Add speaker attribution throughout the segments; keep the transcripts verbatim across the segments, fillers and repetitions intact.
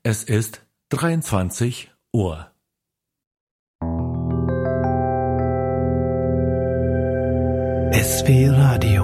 Speaker 1: Es ist dreiundzwanzig Uhr.
Speaker 2: S W Radio.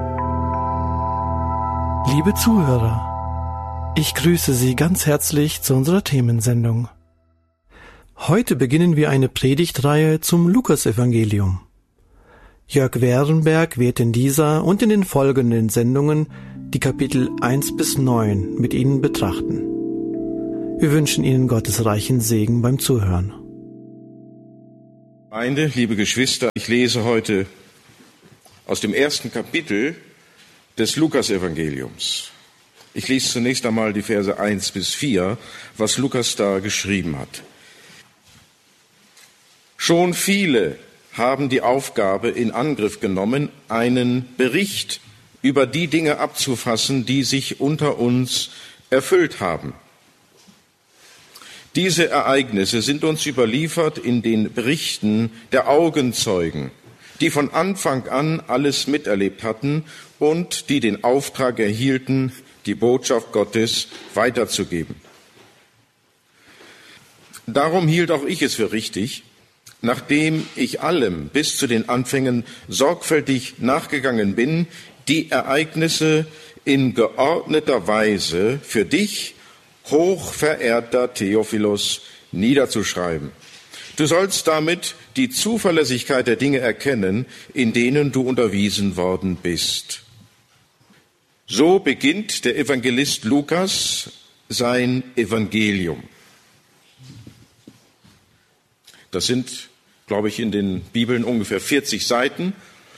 Speaker 2: Liebe Zuhörer, ich grüße Sie ganz herzlich zu unserer Themensendung. Heute beginnen wir eine Predigtreihe zum Lukasevangelium. Jörg Werenberg wird in dieser und in den folgenden Sendungen die Kapitel eins bis neun mit Ihnen betrachten. Wir wünschen Ihnen Gottes reichen Segen beim Zuhören.
Speaker 3: Gemeinde, liebe Geschwister, ich lese heute aus dem ersten Kapitel des Lukasevangeliums. Ich lese zunächst einmal die Verse eins bis vier, was Lukas da geschrieben hat. Schon viele haben die Aufgabe in Angriff genommen, einen Bericht über die Dinge abzufassen, die sich unter uns erfüllt haben. Diese Ereignisse sind uns überliefert in den Berichten der Augenzeugen, die von Anfang an alles miterlebt hatten und die den Auftrag erhielten, die Botschaft Gottes weiterzugeben. Darum hielt auch ich es für richtig, nachdem ich allem bis zu den Anfängen sorgfältig nachgegangen bin, die Ereignisse in geordneter Weise für dich, hochverehrter Theophilus, niederzuschreiben. Du sollst damit die Zuverlässigkeit der Dinge erkennen, in denen du unterwiesen worden bist. So beginnt der Evangelist Lukas sein Evangelium. Das sind, glaube ich, in den Bibeln ungefähr vierzig Seiten.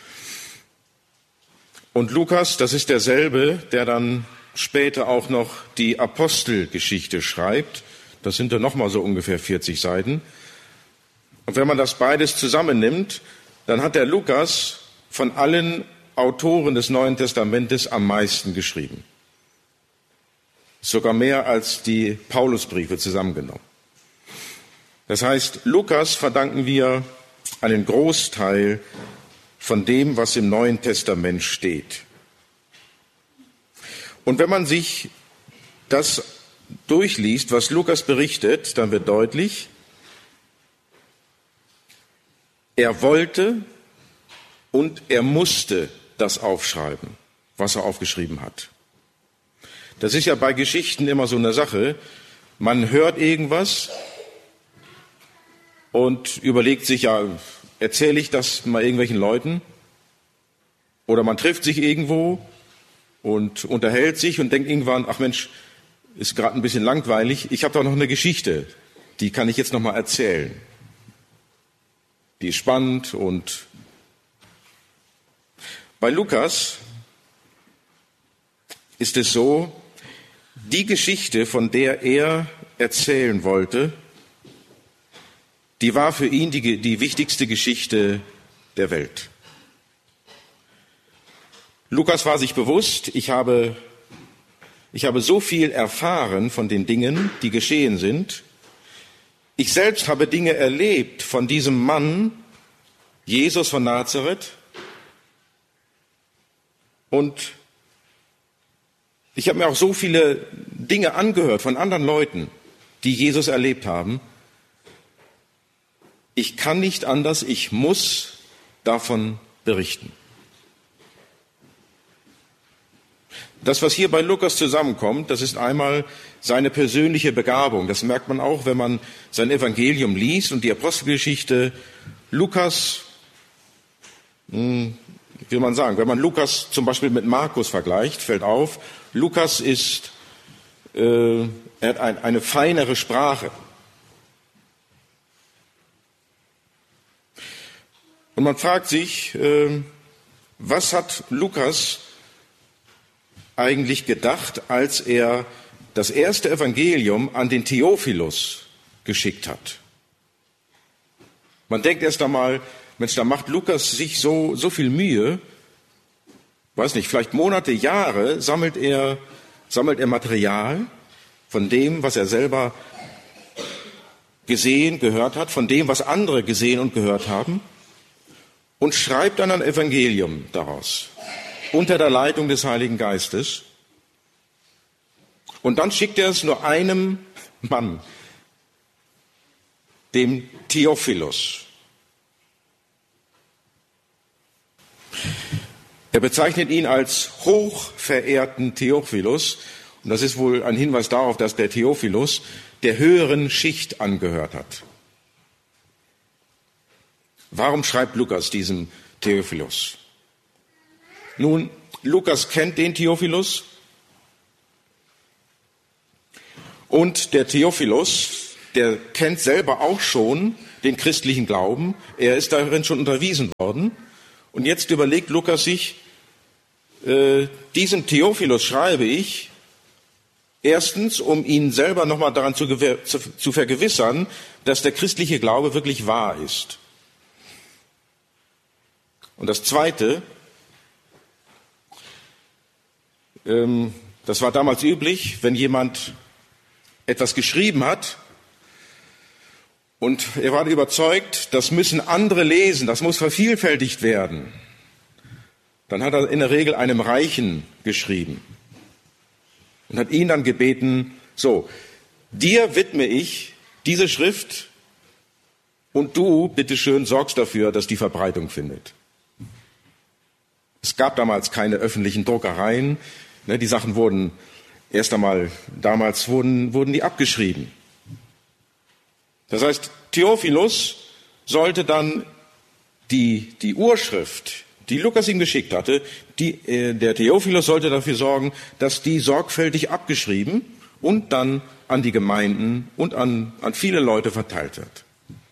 Speaker 3: Und Lukas, das ist derselbe, der dann später auch noch die Apostelgeschichte schreibt. Das sind dann nochmal so ungefähr vierzig Seiten. Und wenn man das beides zusammennimmt, dann hat der Lukas von allen Autoren des Neuen Testamentes am meisten geschrieben. Sogar mehr als die Paulusbriefe zusammengenommen. Das heißt, Lukas verdanken wir einen Großteil von dem, was im Neuen Testament steht. Und wenn man sich das durchliest, was Lukas berichtet, dann wird deutlich, er wollte und er musste das aufschreiben, was er aufgeschrieben hat. Das ist ja bei Geschichten immer so eine Sache. Man hört irgendwas und überlegt sich, ja, erzähle ich das mal irgendwelchen Leuten? Oder man trifft sich irgendwo und unterhält sich und denkt irgendwann, ach Mensch, ist gerade ein bisschen langweilig. Ich habe doch noch eine Geschichte, die kann ich jetzt noch mal erzählen. Die ist spannend. Und bei Lukas ist es so, die Geschichte, von der er erzählen wollte, die war für ihn die, die wichtigste Geschichte der Welt. Lukas war sich bewusst, ich habe, ich habe so viel erfahren von den Dingen, die geschehen sind. Ich selbst habe Dinge erlebt von diesem Mann, Jesus von Nazareth. Und ich habe mir auch so viele Dinge angehört von anderen Leuten, die Jesus erlebt haben. Ich kann nicht anders, ich muss davon berichten. Das, was hier bei Lukas zusammenkommt, das ist einmal seine persönliche Begabung. Das merkt man auch, wenn man sein Evangelium liest und die Apostelgeschichte. Lukas, wie will man sagen, wenn man Lukas zum Beispiel mit Markus vergleicht, fällt auf, Lukas ist, äh, er hat ein, eine feinere Sprache. Und man fragt sich, äh, was hat Lukas eigentlich gedacht, als er das erste Evangelium an den Theophilus geschickt hat? Man denkt erst einmal, Mensch, da macht Lukas sich so, so viel Mühe, weiß nicht, vielleicht Monate, Jahre sammelt er, sammelt er Material von dem, was er selber gesehen, gehört hat, von dem, was andere gesehen und gehört haben, und schreibt dann ein Evangelium daraus, unter der Leitung des Heiligen Geistes. Und dann schickt er es nur einem Mann, dem Theophilus. Er bezeichnet ihn als hochverehrten Theophilus. Und das ist wohl ein Hinweis darauf, dass der Theophilus der höheren Schicht angehört hat. Warum schreibt Lukas diesem Theophilus? Nun, Lukas kennt den Theophilus. Und der Theophilus, der kennt selber auch schon den christlichen Glauben. Er ist darin schon unterwiesen worden. Und jetzt überlegt Lukas sich, äh, diesem Theophilus schreibe ich, erstens, um ihn selber nochmal daran zu, zu, zu vergewissern, dass der christliche Glaube wirklich wahr ist. Und das Zweite, ähm, das war damals üblich, wenn jemand etwas geschrieben hat und er war überzeugt, das müssen andere lesen, das muss vervielfältigt werden. Dann hat er in der Regel einem Reichen geschrieben und hat ihn dann gebeten, so, dir widme ich diese Schrift und du, bitteschön, sorgst dafür, dass die Verbreitung findet. Es gab damals keine öffentlichen Druckereien, die Sachen wurden erst einmal, damals wurden, wurden die abgeschrieben. Das heißt, Theophilus sollte dann die, die Urschrift, die Lukas ihm geschickt hatte, die, äh, der Theophilus sollte dafür sorgen, dass die sorgfältig abgeschrieben und dann an die Gemeinden und an, an viele Leute verteilt wird.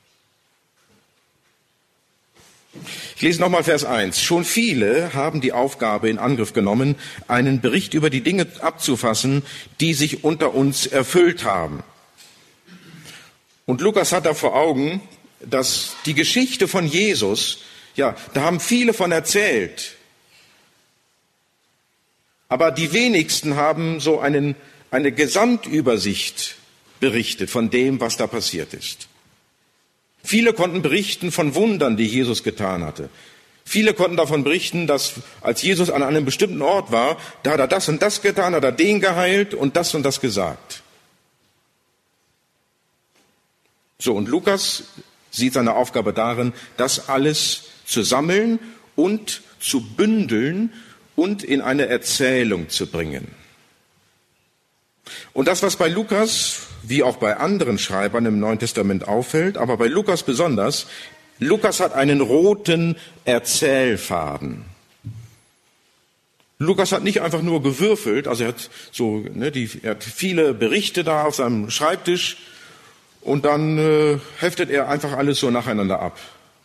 Speaker 3: Ich lese nochmal Vers eins. Schon viele haben die Aufgabe in Angriff genommen, einen Bericht über die Dinge abzufassen, die sich unter uns erfüllt haben. Und Lukas hat da vor Augen, dass die Geschichte von Jesus, ja, da haben viele von erzählt. Aber die wenigsten haben so einen, eine Gesamtübersicht berichtet von dem, was da passiert ist. Viele konnten berichten von Wundern, die Jesus getan hatte. Viele konnten davon berichten, dass als Jesus an einem bestimmten Ort war, da hat er das und das getan, hat er den geheilt und das und das gesagt. So, und Lukas sieht seine Aufgabe darin, das alles zu sammeln und zu bündeln und in eine Erzählung zu bringen. Und das, was bei Lukas, wie auch bei anderen Schreibern im Neuen Testament auffällt, aber bei Lukas besonders, Lukas hat einen roten Erzählfaden. Lukas hat nicht einfach nur gewürfelt, also er hat so, ne, die, er hat viele Berichte da auf seinem Schreibtisch und dann äh, heftet er einfach alles so nacheinander ab.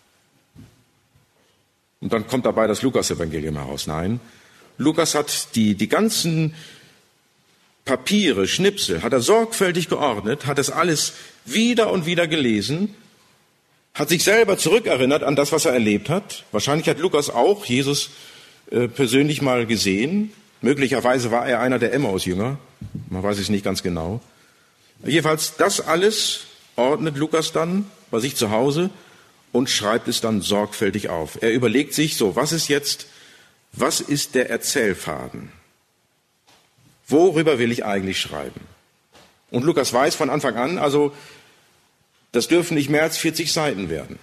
Speaker 3: Und dann kommt dabei das Lukas-Evangelium heraus. Nein, Lukas hat die, die ganzen Papiere, Schnipsel, hat er sorgfältig geordnet, hat es alles wieder und wieder gelesen, hat sich selber zurückerinnert an das, was er erlebt hat. Wahrscheinlich hat Lukas auch Jesus äh, persönlich mal gesehen. Möglicherweise war er einer der Emmaus-Jünger. Man weiß es nicht ganz genau. Jedenfalls, das alles ordnet Lukas dann bei sich zu Hause und schreibt es dann sorgfältig auf. Er überlegt sich so, was ist jetzt, was ist der Erzählfaden? Worüber will ich eigentlich schreiben? Und Lukas weiß von Anfang an, also das dürfen nicht mehr als vierzig Seiten werden.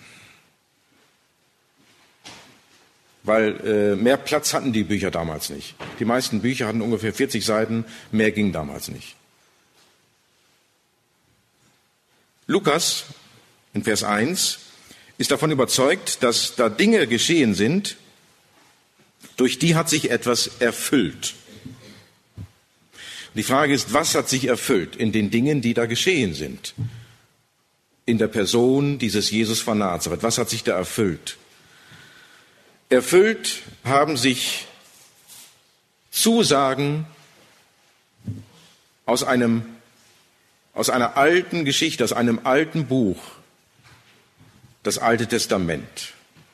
Speaker 3: Weil äh, mehr Platz hatten die Bücher damals nicht. Die meisten Bücher hatten ungefähr vierzig Seiten, mehr ging damals nicht. Lukas in Vers eins ist davon überzeugt, dass da Dinge geschehen sind, durch die hat sich etwas erfüllt. Die Frage ist, was hat sich erfüllt in den Dingen, die da geschehen sind? In der Person dieses Jesus von Nazareth. Was hat sich da erfüllt? Erfüllt haben sich Zusagen aus einem, aus einer alten Geschichte, aus einem alten Buch, das Alte Testament.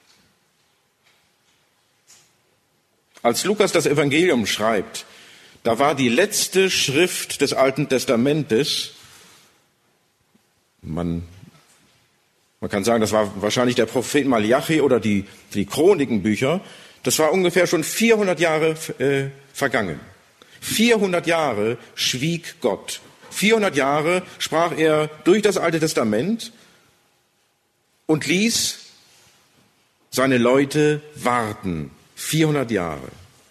Speaker 3: Als Lukas das Evangelium schreibt, da war die letzte Schrift des Alten Testamentes, man, man kann sagen, das war wahrscheinlich der Prophet Malachi oder die, die Chronikenbücher, das war ungefähr schon vierhundert Jahre äh, vergangen. vierhundert Jahre schwieg Gott vierhundert Jahre sprach er durch das Alte Testament und ließ seine Leute warten. vierhundert Jahre.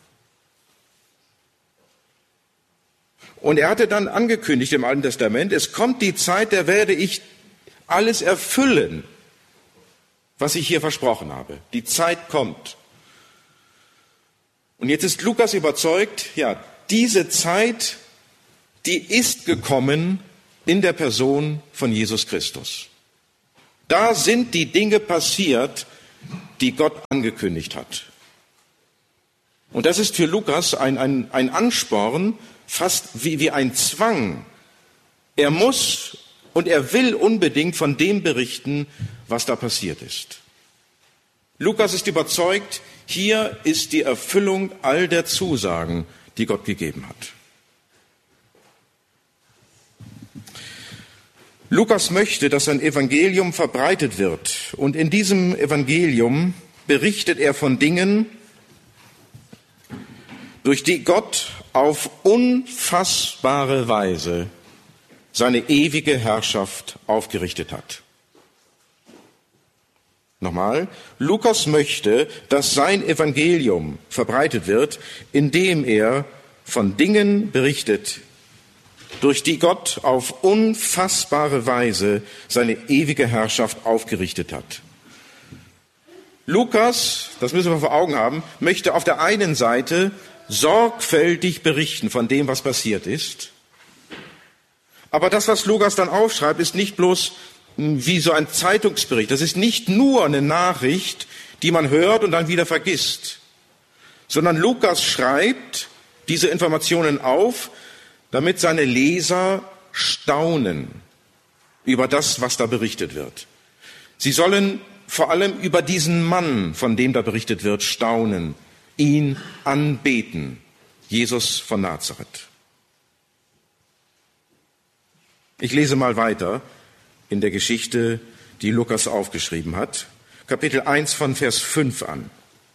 Speaker 3: Und er hatte dann angekündigt im Alten Testament, es kommt die Zeit, da werde ich alles erfüllen, was ich hier versprochen habe. Die Zeit kommt. Und jetzt ist Lukas überzeugt, ja, diese Zeit, die ist gekommen in der Person von Jesus Christus. Da sind die Dinge passiert, die Gott angekündigt hat. Und das ist für Lukas ein, ein, ein Ansporn, fast wie, wie ein Zwang. Er muss und er will unbedingt von dem berichten, was da passiert ist. Lukas ist überzeugt, hier ist die Erfüllung all der Zusagen, die Gott gegeben hat. Lukas möchte, dass sein Evangelium verbreitet wird. Und in diesem Evangelium berichtet er von Dingen, durch die Gott auf unfassbare Weise seine ewige Herrschaft aufgerichtet hat. Nochmal, Lukas möchte, dass sein Evangelium verbreitet wird, indem er von Dingen berichtet, durch die Gott auf unfassbare Weise seine ewige Herrschaft aufgerichtet hat. Lukas, das müssen wir vor Augen haben, möchte auf der einen Seite sorgfältig berichten von dem, was passiert ist. Aber das, was Lukas dann aufschreibt, ist nicht bloß wie so ein Zeitungsbericht. Das ist nicht nur eine Nachricht, die man hört und dann wieder vergisst, sondern Lukas schreibt diese Informationen auf, damit seine Leser staunen über das, was da berichtet wird. Sie sollen vor allem über diesen Mann, von dem da berichtet wird, staunen, ihn anbeten, Jesus von Nazareth. Ich lese mal weiter in der Geschichte, die Lukas aufgeschrieben hat, Kapitel eins von Vers fünf an.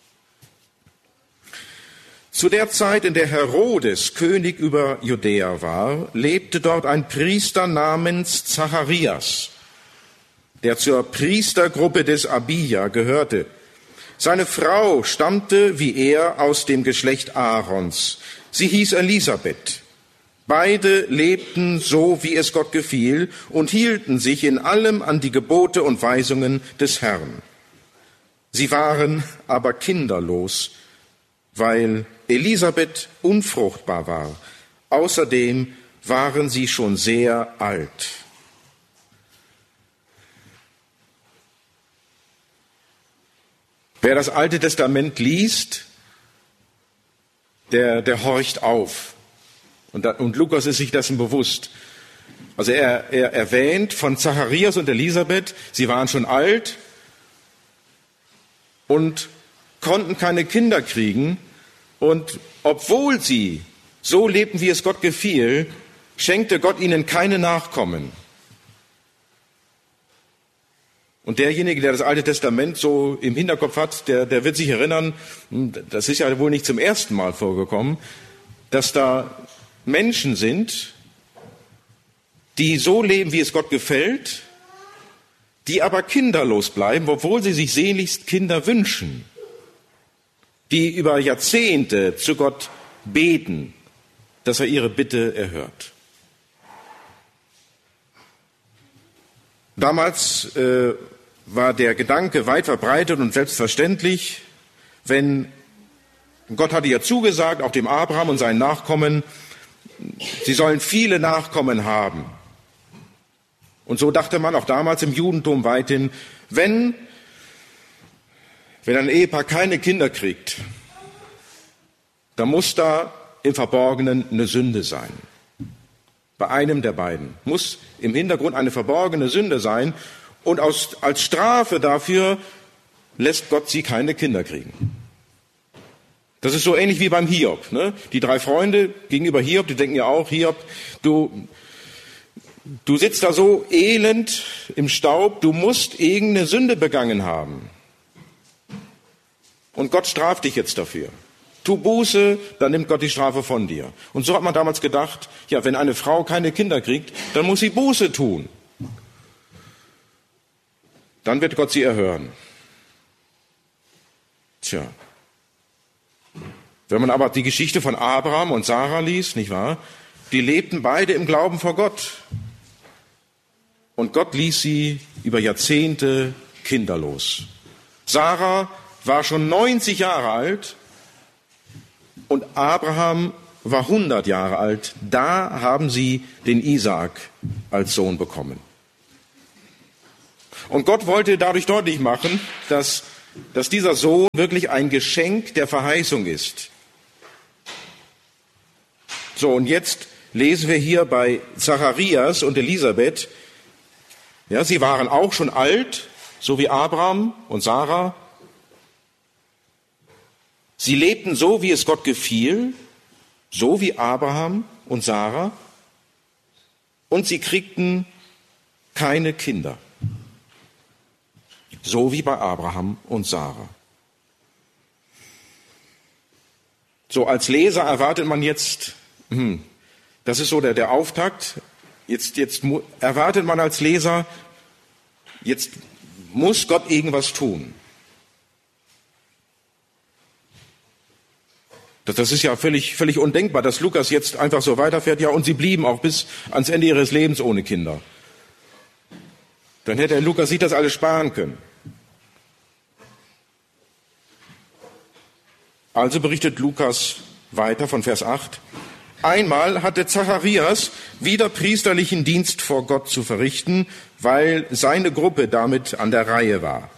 Speaker 3: Zu der Zeit, in der Herodes König über Judäa war, lebte dort ein Priester namens Zacharias, der zur Priestergruppe des Abija gehörte. Seine Frau stammte, wie er, aus dem Geschlecht Aarons. Sie hieß Elisabeth. Beide lebten so, wie es Gott gefiel, und hielten sich in allem an die Gebote und Weisungen des Herrn. Sie waren aber kinderlos, weil Elisabeth unfruchtbar war. Außerdem waren sie schon sehr alt. Wer das Alte Testament liest, der, der horcht auf. Und, da, und Lukas ist sich dessen bewusst. Also er, er erwähnt von Zacharias und Elisabeth, sie waren schon alt und konnten keine Kinder kriegen. Und obwohl sie so lebten, wie es Gott gefiel, schenkte Gott ihnen keine Nachkommen. Und derjenige, der das Alte Testament so im Hinterkopf hat, der, der wird sich erinnern, das ist ja wohl nicht zum ersten Mal vorgekommen, dass da Menschen sind, die so leben, wie es Gott gefällt, die aber kinderlos bleiben, obwohl sie sich sehnlichst Kinder wünschen, die über Jahrzehnte zu Gott beten, dass er ihre Bitte erhört. Damals äh, war der Gedanke weit verbreitet und selbstverständlich, wenn Gott hatte ja zugesagt, auch dem Abraham und seinen Nachkommen, sie sollen viele Nachkommen haben. Und so dachte man auch damals im Judentum weithin, wenn, wenn ein Ehepaar keine Kinder kriegt, dann muss da im Verborgenen eine Sünde sein. Bei einem der beiden muss im Hintergrund eine verborgene Sünde sein und aus, als Strafe dafür lässt Gott sie keine Kinder kriegen. Das ist so ähnlich wie beim Hiob. Ne? Die drei Freunde gegenüber Hiob, die denken ja auch, Hiob, du, du sitzt da so elend im Staub, du musst irgendeine Sünde begangen haben. Und Gott straft dich jetzt dafür. tu Buße, dann nimmt Gott die Strafe von dir. Und so hat man damals gedacht, ja, wenn eine Frau keine Kinder kriegt, dann muss sie Buße tun. Dann wird Gott sie erhören. Tja. Wenn man aber die Geschichte von Abraham und Sarah liest, nicht wahr? Die lebten beide im Glauben vor Gott. Und Gott ließ sie über Jahrzehnte kinderlos. Sarah war schon neunzig Jahre alt und Abraham war hundert Jahre alt. Da haben sie den Isaak als Sohn bekommen. Und Gott wollte dadurch deutlich machen, dass, dass dieser Sohn wirklich ein Geschenk der Verheißung ist. So, und jetzt lesen wir hier bei Zacharias und Elisabeth, ja, sie waren auch schon alt, so wie Abraham und Sarah. Sie lebten so, wie es Gott gefiel, so wie Abraham und Sarah. Und sie kriegten keine Kinder, so wie bei Abraham und Sarah. So, als Leser erwartet man jetzt, hm, das ist so der, der Auftakt, jetzt, jetzt erwartet man als Leser, jetzt muss Gott irgendwas tun. Das, das ist ja völlig, völlig undenkbar, dass Lukas jetzt einfach so weiterfährt, ja, und sie blieben auch bis ans Ende ihres Lebens ohne Kinder. Dann hätte der Lukas sich das alles sparen können. Also berichtet Lukas weiter von Vers acht. Einmal hatte Zacharias wieder priesterlichen Dienst vor Gott zu verrichten, weil seine Gruppe damit an der Reihe war.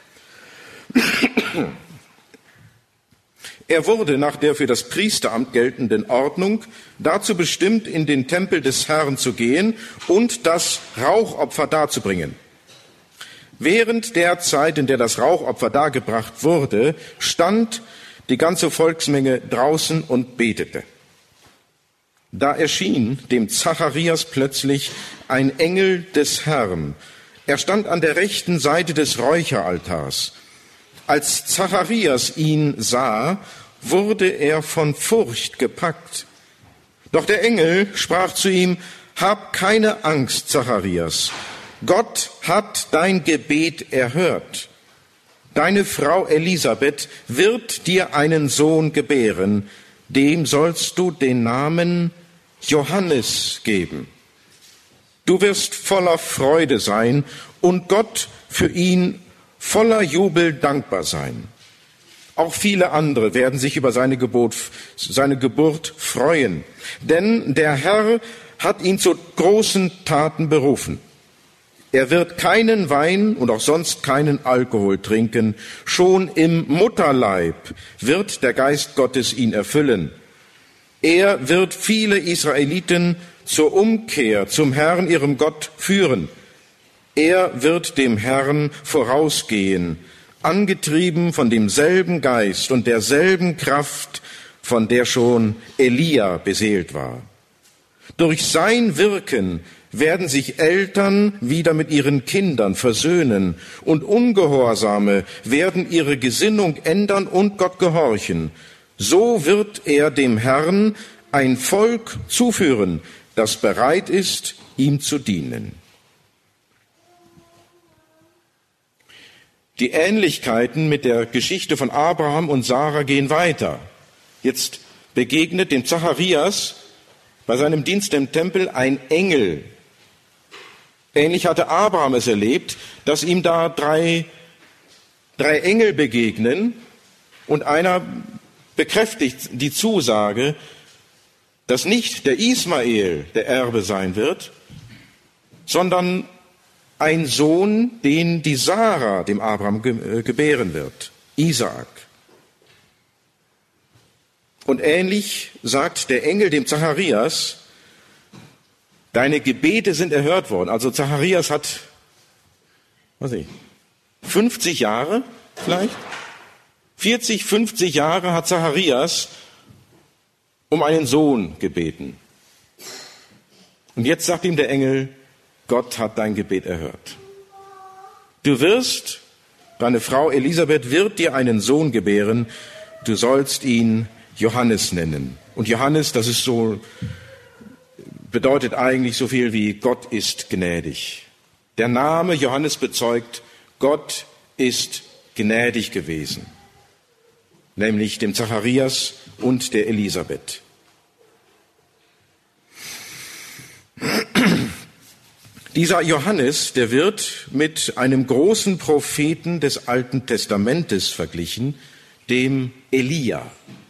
Speaker 3: Er wurde nach der für das Priesteramt geltenden Ordnung dazu bestimmt, in den Tempel des Herrn zu gehen und das Rauchopfer darzubringen. Während der Zeit, in der das Rauchopfer dargebracht wurde, stand die ganze Volksmenge draußen und betete. Da erschien dem Zacharias plötzlich ein Engel des Herrn. Er stand an der rechten Seite des Räucheraltars. Als Zacharias ihn sah, wurde er von Furcht gepackt. Doch der Engel sprach zu ihm: Hab keine Angst, Zacharias. Gott hat dein Gebet erhört. Deine Frau Elisabeth wird dir einen Sohn gebären. Dem sollst du den Namen Johannes geben. Du wirst voller Freude sein und Gott für ihn voller Jubel dankbar sein. Auch viele andere werden sich über seine Geburt, seine Geburt freuen, denn der Herr hat ihn zu großen Taten berufen. Er wird keinen Wein und auch sonst keinen Alkohol trinken. Schon im Mutterleib wird der Geist Gottes ihn erfüllen. Er wird viele Israeliten zur Umkehr zum Herrn, ihrem Gott, führen. Er wird dem Herrn vorausgehen, angetrieben von demselben Geist und derselben Kraft, von der schon Elia beseelt war. Durch sein Wirken werden sich Eltern wieder mit ihren Kindern versöhnen und Ungehorsame werden ihre Gesinnung ändern und Gott gehorchen. So wird er dem Herrn ein Volk zuführen, das bereit ist, ihm zu dienen. Die Ähnlichkeiten mit der Geschichte von Abraham und Sarah gehen weiter. Jetzt begegnet dem Zacharias bei seinem Dienst im Tempel ein Engel. Ähnlich hatte Abraham es erlebt, dass ihm da drei, drei Engel begegnen und einer bekräftigt die Zusage, dass nicht der Ismael der Erbe sein wird, sondern ein Sohn, den die Sarah dem Abraham gebären wird, Isaak. Und ähnlich sagt der Engel dem Zacharias: Deine Gebete sind erhört worden. Also Zacharias hat, was weiß ich, fünfzig Jahre vielleicht? vierzig, fünfzig Jahre hat Zacharias um einen Sohn gebeten. Und jetzt sagt ihm der Engel: Gott hat dein Gebet erhört. Du wirst, deine Frau Elisabeth wird dir einen Sohn gebären, du sollst ihn Johannes nennen. Und Johannes, das ist so, bedeutet eigentlich so viel wie Gott ist gnädig. Der Name Johannes bezeugt, Gott ist gnädig gewesen, nämlich dem Zacharias und der Elisabeth. Dieser Johannes, der wird mit einem großen Propheten des Alten Testamentes verglichen, dem Elia.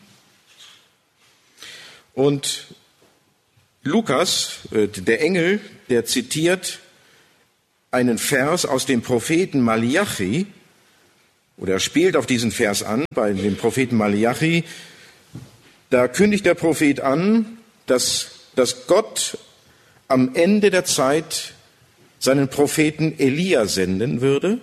Speaker 3: Und Lukas, der Engel, der zitiert einen Vers aus dem Propheten Malachi, oder er spielt auf diesen Vers an, bei dem Propheten Malachi. Da kündigt der Prophet an, dass, dass Gott am Ende der Zeit seinen Propheten Elia senden würde.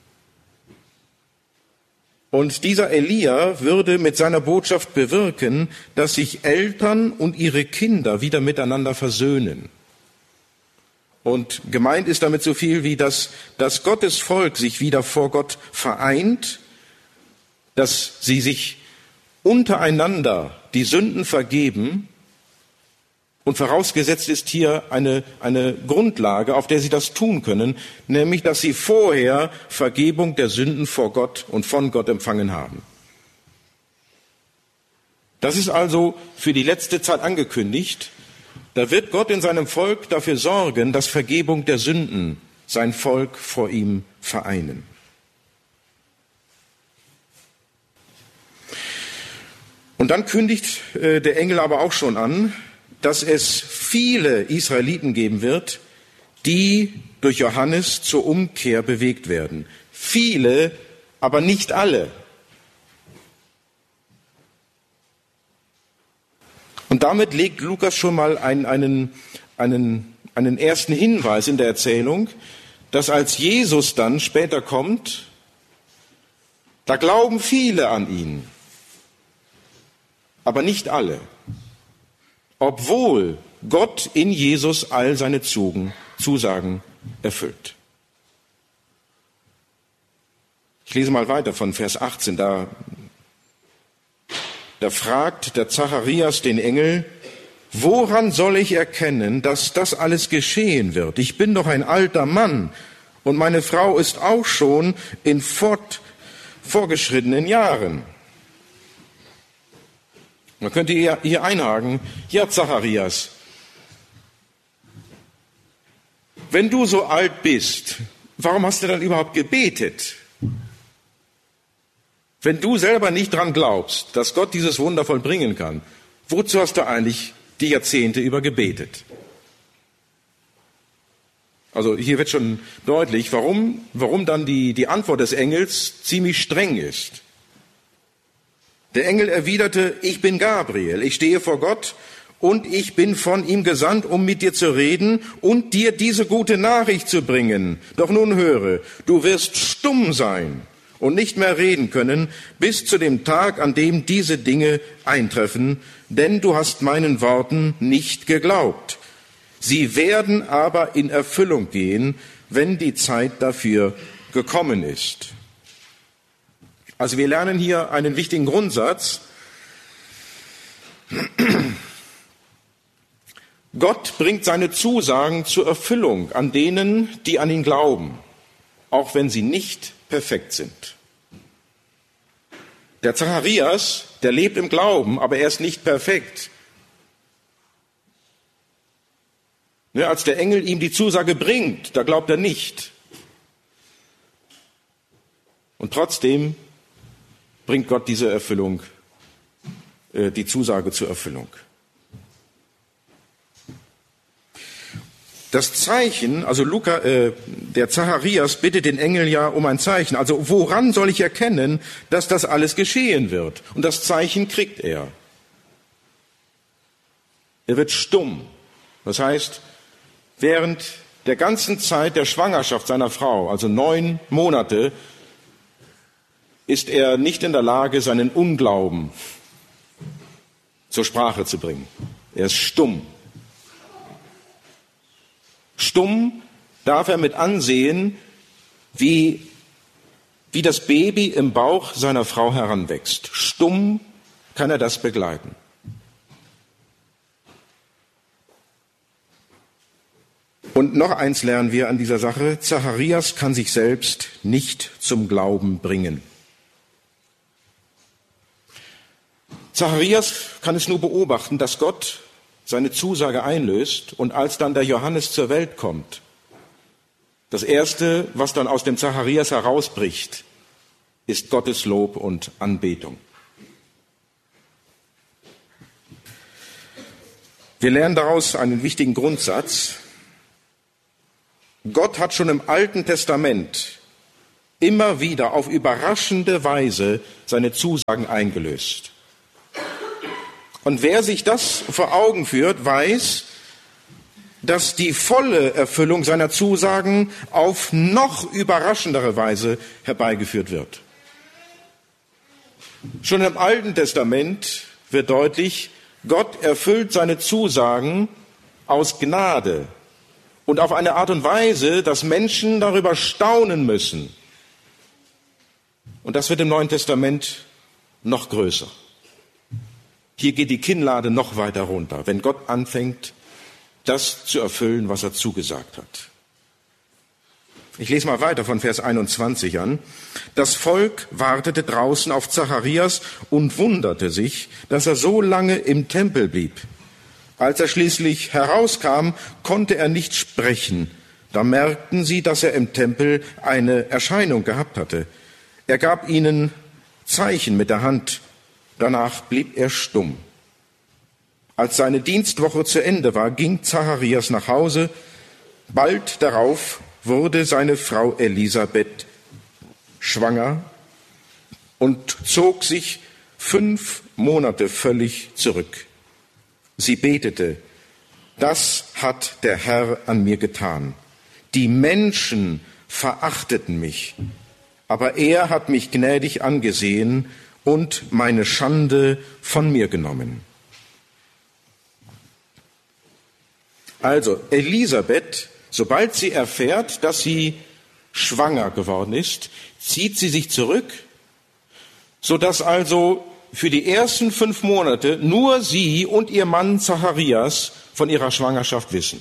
Speaker 3: Und dieser Elia würde mit seiner Botschaft bewirken, dass sich Eltern und ihre Kinder wieder miteinander versöhnen. Und gemeint ist damit so viel wie, dass, dass Gottes Volk sich wieder vor Gott vereint, dass sie sich untereinander die Sünden vergeben. Und vorausgesetzt ist hier eine, eine Grundlage, auf der sie das tun können, nämlich, dass sie vorher Vergebung der Sünden vor Gott und von Gott empfangen haben. Das ist also für die letzte Zeit angekündigt. Da wird Gott in seinem Volk dafür sorgen, dass Vergebung der Sünden sein Volk vor ihm vereinen. Und dann kündigt äh, der Engel aber auch schon an, dass es viele Israeliten geben wird, die durch Johannes zur Umkehr bewegt werden. Viele, aber nicht alle. Und damit legt Lukas schon mal einen, einen, einen, einen ersten Hinweis in der Erzählung, dass als Jesus dann später kommt, da glauben viele an ihn, aber nicht alle. Obwohl Gott in Jesus all seine Zusagen erfüllt. Ich lese mal weiter von Vers achtzehn. Da, da fragt der Zacharias den Engel, woran soll ich erkennen, dass das alles geschehen wird? Ich bin doch ein alter Mann und meine Frau ist auch schon in fort, vorgeschrittenen Jahren. Man könnte hier einhaken, ja Zacharias, wenn du so alt bist, warum hast du dann überhaupt gebetet? Wenn du selber nicht dran glaubst, dass Gott dieses Wunder vollbringen kann, wozu hast du eigentlich die Jahrzehnte über gebetet? Also hier wird schon deutlich, warum, warum dann die, die Antwort des Engels ziemlich streng ist. Der Engel erwiderte, ich bin Gabriel, ich stehe vor Gott und ich bin von ihm gesandt, um mit dir zu reden und dir diese gute Nachricht zu bringen. Doch nun höre, du wirst stumm sein und nicht mehr reden können bis zu dem Tag, an dem diese Dinge eintreffen, denn du hast meinen Worten nicht geglaubt. Sie werden aber in Erfüllung gehen, wenn die Zeit dafür gekommen ist. Also wir lernen hier einen wichtigen Grundsatz. Gott bringt seine Zusagen zur Erfüllung an denen, die an ihn glauben, auch wenn sie nicht perfekt sind. Der Zacharias, der lebt im Glauben, aber er ist nicht perfekt. Ja, als der Engel ihm die Zusage bringt, da glaubt er nicht. Und trotzdem bringt Gott diese Erfüllung, äh, die Zusage zur Erfüllung. Das Zeichen, also Luca, äh, der Zacharias bittet den Engel ja um ein Zeichen. Also woran soll ich erkennen, dass das alles geschehen wird? Und das Zeichen kriegt er. Er wird stumm. Das heißt, während der ganzen Zeit der Schwangerschaft seiner Frau, also neun Monate, ist er nicht in der Lage, seinen Unglauben zur Sprache zu bringen. Er ist stumm. Stumm darf er mit ansehen, wie, wie das Baby im Bauch seiner Frau heranwächst. Stumm kann er das begleiten. Und noch eins lernen wir an dieser Sache: Zacharias kann sich selbst nicht zum Glauben bringen. Zacharias kann es nur beobachten, dass Gott seine Zusage einlöst, und als dann der Johannes zur Welt kommt, das Erste, was dann aus dem Zacharias herausbricht, ist Gottes Lob und Anbetung. Wir lernen daraus einen wichtigen Grundsatz. Gott hat schon im Alten Testament immer wieder auf überraschende Weise seine Zusagen eingelöst. Und wer sich das vor Augen führt, weiß, dass die volle Erfüllung seiner Zusagen auf noch überraschendere Weise herbeigeführt wird. Schon im Alten Testament wird deutlich, Gott erfüllt seine Zusagen aus Gnade und auf eine Art und Weise, dass Menschen darüber staunen müssen. Und das wird im Neuen Testament noch größer. Hier geht die Kinnlade noch weiter runter, wenn Gott anfängt, das zu erfüllen, was er zugesagt hat. Ich lese mal weiter von Vers einundzwanzig an. Das Volk wartete draußen auf Zacharias und wunderte sich, dass er so lange im Tempel blieb. Als er schließlich herauskam, konnte er nicht sprechen. Da merkten sie, dass er im Tempel eine Erscheinung gehabt hatte. Er gab ihnen Zeichen mit der Hand. Danach blieb er stumm. Als seine Dienstwoche zu Ende war, ging Zacharias nach Hause. Bald darauf wurde seine Frau Elisabeth schwanger und zog sich fünf Monate völlig zurück. Sie betete: Das hat der Herr an mir getan. Die Menschen verachteten mich, aber er hat mich gnädig angesehen und meine Schande von mir genommen. Also Elisabeth, sobald sie erfährt, dass sie schwanger geworden ist, zieht sie sich zurück, sodass also für die ersten fünf Monate nur sie und ihr Mann Zacharias von ihrer Schwangerschaft wissen.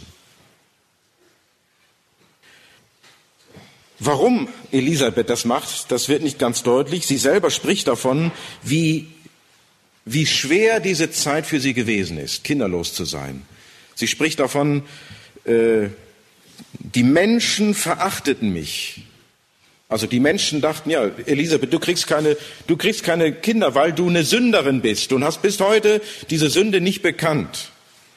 Speaker 3: Warum Elisabeth das macht, das wird nicht ganz deutlich. Sie selber spricht davon, wie, wie schwer diese Zeit für sie gewesen ist, kinderlos zu sein. Sie spricht davon, äh, die Menschen verachteten mich. Also die Menschen dachten, ja, Elisabeth, du kriegst keine, du kriegst keine Kinder, weil du eine Sünderin bist und hast bis heute diese Sünde nicht bekannt.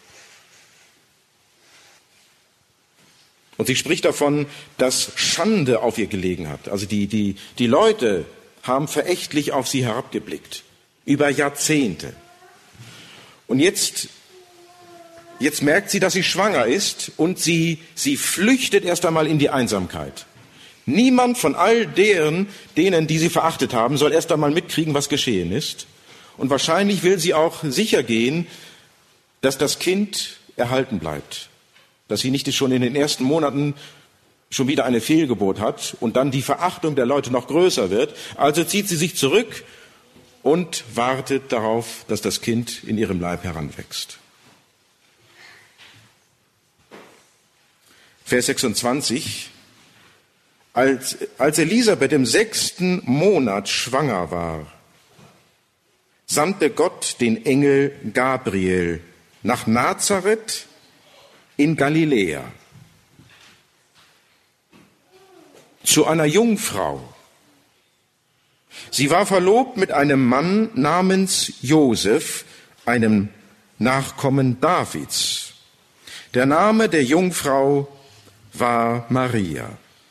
Speaker 3: Und sie spricht davon, dass Schande auf ihr gelegen hat. Also die, die, die Leute haben verächtlich auf sie herabgeblickt. Über Jahrzehnte. Und jetzt, jetzt merkt sie, dass sie schwanger ist und sie, sie flüchtet erst einmal in die Einsamkeit. Niemand von all deren, denen, die sie verachtet haben, soll erst einmal mitkriegen, was geschehen ist. Und wahrscheinlich will sie auch sicher gehen, dass das Kind erhalten bleibt. Dass sie nicht schon in den ersten Monaten schon wieder eine Fehlgeburt hat und dann die Verachtung der Leute noch größer wird. Also zieht sie sich zurück und wartet darauf, dass das Kind in ihrem Leib heranwächst. Vers sechsundzwanzig. Als, als Elisabeth im sechsten Monat schwanger war, sandte Gott den Engel Gabriel nach Nazareth in Galiläa zu einer Jungfrau. Sie war verlobt mit einem Mann namens Josef, einem Nachkommen Davids. Der Name der Jungfrau war Maria.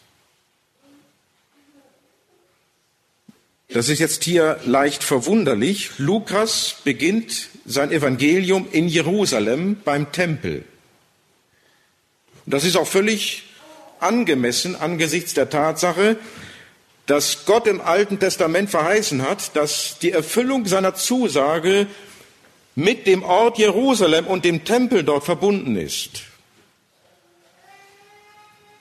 Speaker 3: Das ist jetzt hier leicht verwunderlich. Lukas beginnt sein Evangelium in Jerusalem beim Tempel. Und das ist auch völlig angemessen angesichts der Tatsache, dass Gott im Alten Testament verheißen hat, dass die Erfüllung seiner Zusage mit dem Ort Jerusalem und dem Tempel dort verbunden ist.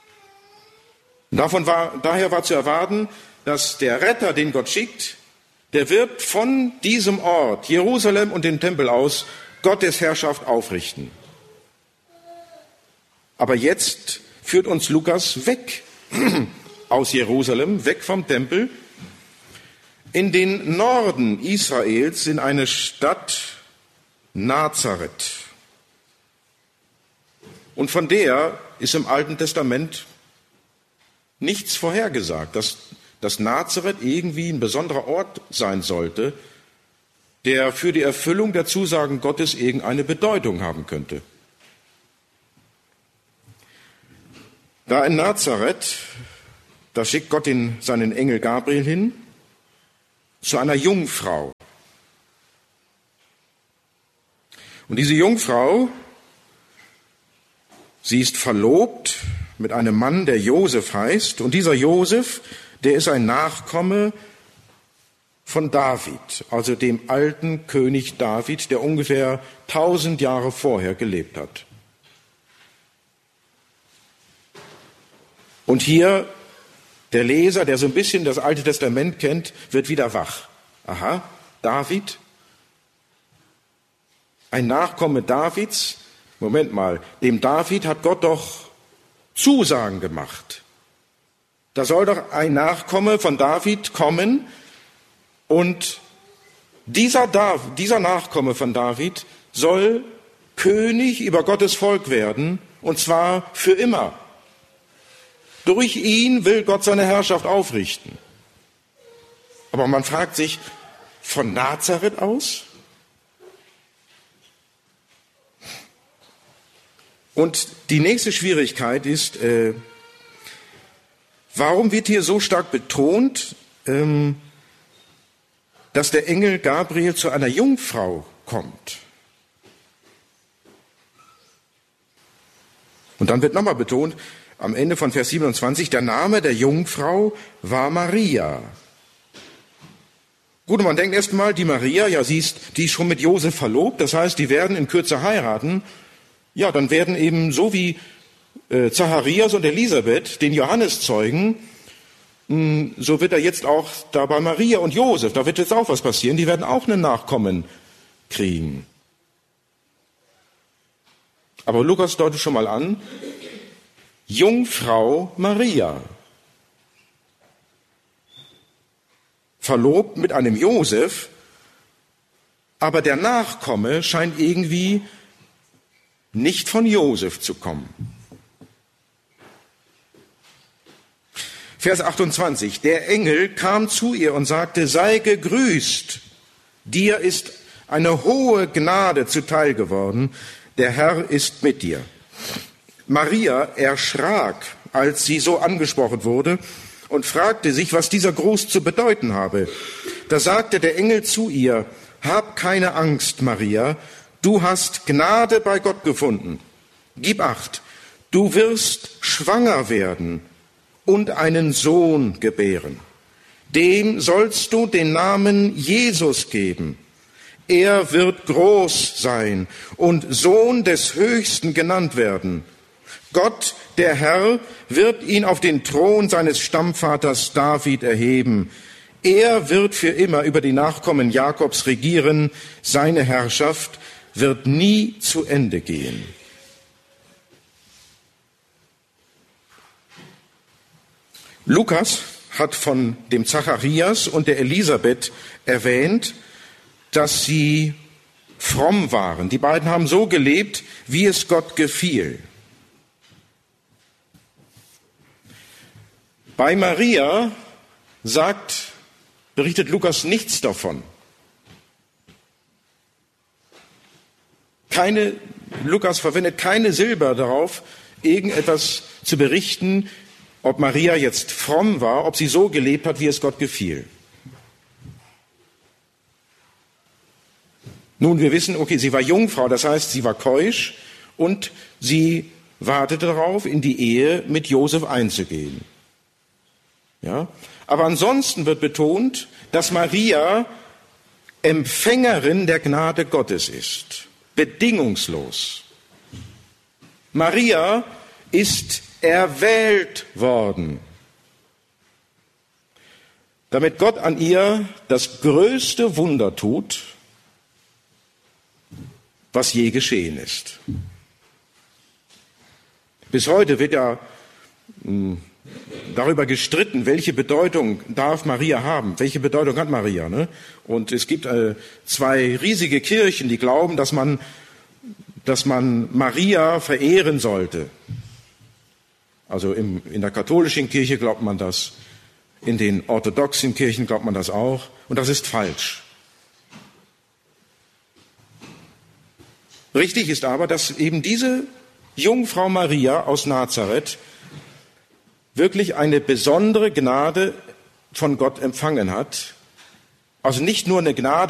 Speaker 3: Davon war, daher war zu erwarten, dass der Retter, den Gott schickt, der wird von diesem Ort, Jerusalem und dem Tempel aus, Gottes Herrschaft aufrichten. Aber jetzt führt uns Lukas weg aus Jerusalem, weg vom Tempel, in den Norden Israels, in eine Stadt Nazareth. Und von der ist im Alten Testament nichts vorhergesagt, dass, dass Nazareth irgendwie ein besonderer Ort sein sollte, der für die Erfüllung der Zusagen Gottes irgendeine Bedeutung haben könnte. Da in Nazareth, da schickt Gott den, seinen Engel Gabriel hin zu einer Jungfrau. Und diese Jungfrau, sie ist verlobt mit einem Mann, der Josef heißt. Und dieser Josef, der ist ein Nachkomme von David, also dem alten König David, der ungefähr tausend Jahre vorher gelebt hat. Und hier, der Leser, der so ein bisschen das Alte Testament kennt, wird wieder wach. Aha, David, ein Nachkomme Davids. Moment mal, dem David hat Gott doch Zusagen gemacht. Da soll doch ein Nachkomme von David kommen und dieser, Dav- dieser Nachkomme von David soll König über Gottes Volk werden, und zwar für immer. Durch ihn will Gott seine Herrschaft aufrichten. Aber man fragt sich, von Nazareth aus? Und die nächste Schwierigkeit ist, äh, warum wird hier so stark betont, ähm, dass der Engel Gabriel zu einer Jungfrau kommt? Und dann wird nochmal betont, am Ende von Vers siebenundzwanzig, der Name der Jungfrau war Maria. Gut, und man denkt erst mal, die Maria, ja, sie ist, die ist schon mit Josef verlobt, das heißt, die werden in Kürze heiraten. Ja, dann werden eben so wie äh, Zacharias und Elisabeth den Johannes zeugen, mh, so wird er jetzt auch da bei Maria und Josef, da wird jetzt auch was passieren, die werden auch einen Nachkommen kriegen. Aber Lukas deutet schon mal an, Jungfrau Maria, verlobt mit einem Josef, aber der Nachkomme scheint irgendwie nicht von Josef zu kommen. Vers achtundzwanzig. Der Engel kam zu ihr und sagte, sei gegrüßt, dir ist eine hohe Gnade zuteil geworden, der Herr ist mit dir. Maria erschrak, als sie so angesprochen wurde, und fragte sich, was dieser Gruß zu bedeuten habe. Da sagte der Engel zu ihr, hab keine Angst, Maria, du hast Gnade bei Gott gefunden. Gib acht, du wirst schwanger werden und einen Sohn gebären. Dem sollst du den Namen Jesus geben. Er wird groß sein und Sohn des Höchsten genannt werden. Gott, der Herr, wird ihn auf den Thron seines Stammvaters David erheben. Er wird für immer über die Nachkommen Jakobs regieren. Seine Herrschaft wird nie zu Ende gehen. Lukas hat von dem Zacharias und der Elisabeth erwähnt, dass sie fromm waren. Die beiden haben so gelebt, wie es Gott gefiel. Bei Maria sagt, berichtet Lukas nichts davon. Keine, Lukas verwendet keine Silbe darauf, irgendetwas zu berichten, ob Maria jetzt fromm war, ob sie so gelebt hat, wie es Gott gefiel. Nun, wir wissen, okay, sie war Jungfrau, das heißt, sie war keusch und sie wartete darauf, in die Ehe mit Josef einzugehen. Ja? Aber ansonsten wird betont, dass Maria Empfängerin der Gnade Gottes ist. Bedingungslos. Maria ist erwählt worden. damit Gott an ihr das größte Wunder tut, was je geschehen ist. Bis heute wird ja mh, darüber gestritten, welche Bedeutung darf Maria haben, welche Bedeutung hat Maria. Ne? Und es gibt äh, zwei riesige Kirchen, die glauben, dass man, dass man Maria verehren sollte. Also im, in der katholischen Kirche glaubt man das, in den orthodoxen Kirchen glaubt man das auch, und das ist falsch. Richtig ist aber, dass eben diese Jungfrau Maria aus Nazareth wirklich eine besondere Gnade von Gott empfangen hat. Also nicht nur eine Gnade